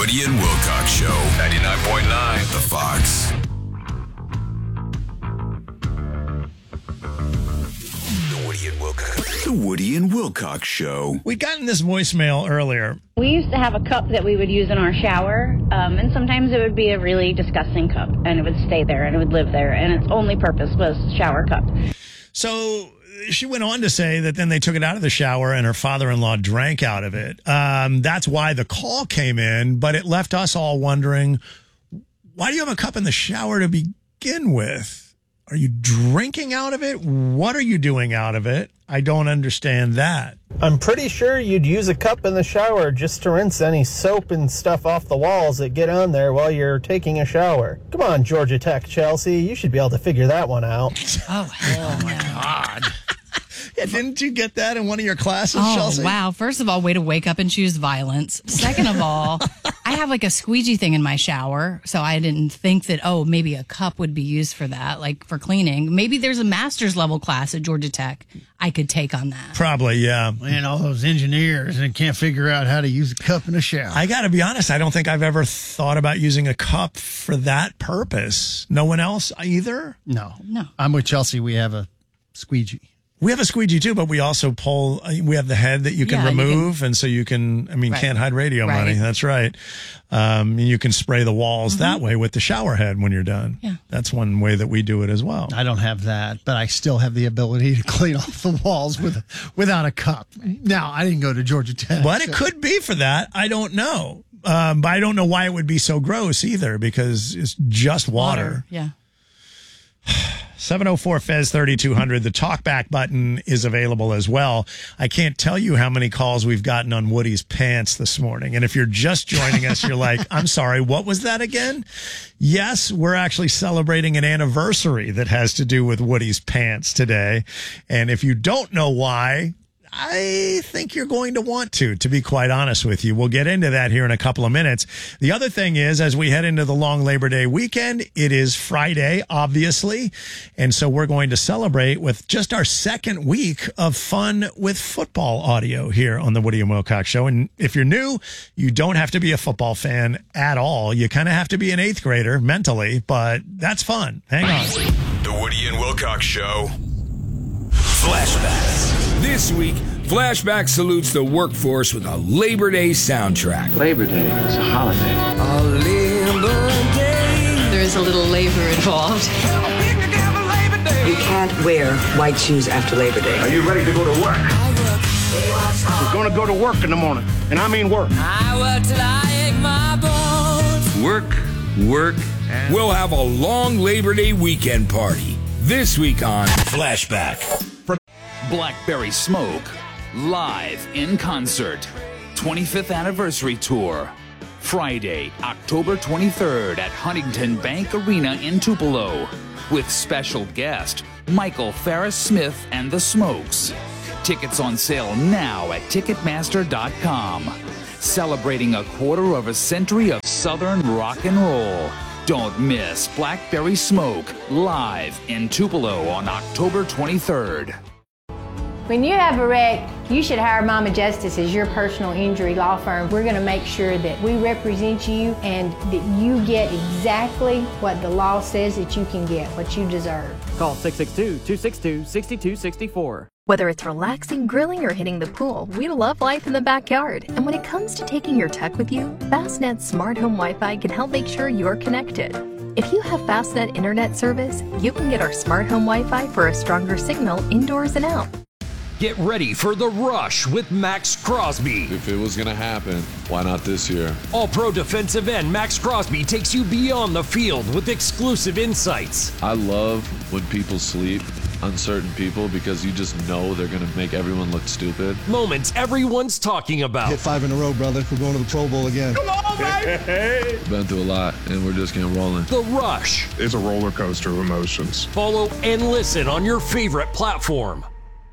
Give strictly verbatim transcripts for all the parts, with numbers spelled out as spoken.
Woody and Wilcox Show. ninety-nine point nine The Fox. The Woody and Wilcox. The Woody and Wilcox Show. We'd gotten this voicemail earlier. We used to have a cup that we would use in our shower, um, and sometimes it would be a really disgusting cup, and it would stay there, and it would live there, and its only purpose was shower cup. So she went on to say that then they took it out of the shower and her father-in-law drank out of it. Um, that's why the call came in, but it left us all wondering, why do you have a cup in the shower to begin with? Are you drinking out of it? What are you doing out of it? I don't understand that. I'm pretty sure you'd use a cup in the shower just to rinse any soap and stuff off the walls that get on there while you're taking a shower. Come on, Georgia Tech, Chelsea. You should be able to figure that one out. Oh, hell Oh, my God. Yeah, didn't you get that in one of your classes, Oh, Chelsea? wow. First of all, way to wake up and choose violence. Second of all, I have like a squeegee thing in my shower, so I didn't think that, oh, maybe a cup would be used for that, like for cleaning. Maybe there's a master's level class at Georgia Tech I could take on that. Probably, yeah. And all those engineers and can't figure out how to use a cup in a shower. I got to be honest, I don't think I've ever thought about using a cup for that purpose. No one else either? No. No. I'm with Chelsea. We have a squeegee. We have a squeegee too, but we also pull, we have the head that you can Yeah, you remove. can- and so you can, I mean, Right. can't hide radio Right. money. That's right. Um, you can spray the walls that way with the shower head when you're done. Yeah. That's one way that we do it as well. I don't have that, but I still have the ability to clean off the walls with without a cup. Now, I didn't go to Georgia Tech. But it could be for that. I don't know. Um, but I don't know why it would be so gross either, because it's just water. Yeah. seven oh four F E Z thirty-two hundred. The talkback button is available as well. I can't tell you how many calls we've gotten on Woody's pants this morning. And if you're just joining us, you're like, I'm sorry, what was that again? Yes, we're actually celebrating an anniversary that has to do with Woody's pants today. And if you don't know why, I think you're going to want to, to be quite honest with you. We'll get into that here in a couple of minutes. The other thing is, as we head into the long Labor Day weekend, it is Friday, obviously. And so we're going to celebrate with just our second week of fun with football audio here on the Woody and Wilcox Show. And if you're new, you don't have to be a football fan at all. You kind of have to be an eighth grader mentally, but that's fun. Hang on. The Woody and Wilcox Show. Flashbacks. This week, Flashback salutes the workforce with a Labor Day soundtrack. Labor Day is a holiday. A Labor Day. There is a little labor involved. You can't wear white shoes after Labor Day. Are you ready to go to work? We're going to go to work in the morning, and I mean work. I work till I ache my bones. Work, work, and we'll have a long Labor Day weekend party this week on Flashback. Blackberry Smoke, live in concert. twenty-fifth Anniversary Tour. Friday, October twenty-third at Huntington Bank Arena in Tupelo. With special guest, Michael Farris Smith and the Smokes. Tickets on sale now at Ticketmaster dot com. Celebrating a quarter of a century of Southern rock and roll. Don't miss Blackberry Smoke, live in Tupelo on October twenty-third. When you have a wreck, you should hire Mama Justice as your personal injury law firm. We're going to make sure that we represent you and that you get exactly what the law says that you can get, what you deserve. Call six six two, two six two, six two six four. Whether it's relaxing, grilling, or hitting the pool, we love life in the backyard. And when it comes to taking your tech with you, Fastnet's Smart Home Wi-Fi can help make sure you're connected. If you have Fastnet internet service, you can get our Smart Home Wi-Fi for a stronger signal indoors and out. Get ready for The Rush with Max Crosby. If it was going to happen, why not this year? All-Pro defensive end Max Crosby takes you beyond the field with exclusive insights. I love when people sleep on certain people because you just know they're going to make everyone look stupid. Moments everyone's talking about. Hit five in a row, brother. We're going to the Pro Bowl again. Come on, baby! Been through a lot, and we're just getting rolling. The Rush. It's a roller coaster of emotions. Follow and listen on your favorite platform.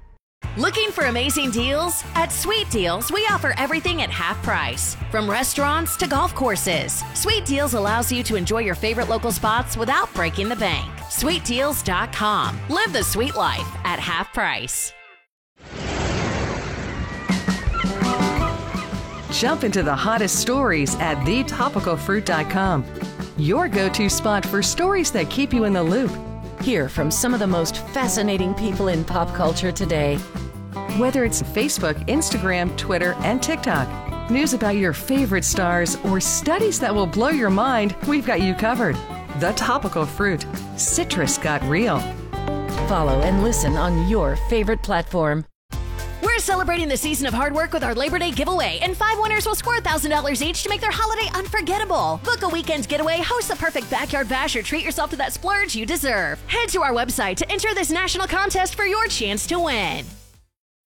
Looking for amazing deals? At Sweet Deals, we offer everything at half price. From restaurants to golf courses, Sweet Deals allows you to enjoy your favorite local spots without breaking the bank. Sweet Deals dot com. Live the sweet life at half price. Jump into the hottest stories at the topical fruit dot com. Your go-to spot for stories that keep you in the loop. Hear from some of the most fascinating people in pop culture today. Whether it's Facebook, Instagram, Twitter, and TikTok, news about your favorite stars, or studies that will blow your mind, we've got you covered. The Topical Fruit. Citrus got real. Follow and listen on your favorite platform. We're celebrating the season of hard work with our Labor Day giveaway, and five winners will score one thousand dollars each to make their holiday unforgettable. Book a weekend getaway, host the perfect backyard bash, or treat yourself to that splurge you deserve. Head to our website to enter this national contest for your chance to win.